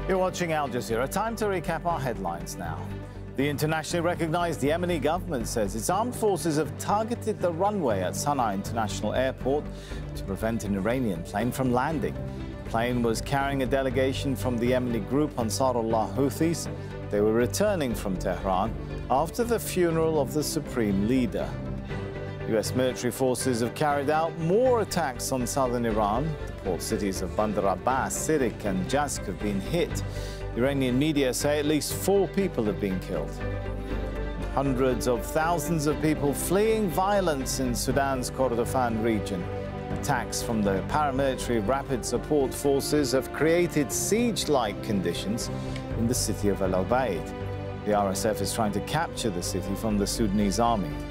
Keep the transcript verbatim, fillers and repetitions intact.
You're watching Al Jazeera. Time to recap our headlines now. The internationally recognized Yemeni government says its armed forces have targeted the runway at Sana'a International Airport to prevent an Iranian plane from landing. The plane was carrying a delegation from the Yemeni group Ansarullah Houthis. They were returning from Tehran after the funeral of the supreme leader. U S military forces have carried out more attacks on southern Iran. The port cities of Bandar Abbas, Sirik and Jask have been hit. Iranian media say at least four people have been killed. Hundreds of thousands of people fleeing violence in Sudan's Kordofan region. Attacks from the paramilitary rapid support forces have created siege-like conditions in the city of El Obeid. The R S F is trying to capture the city from the Sudanese army.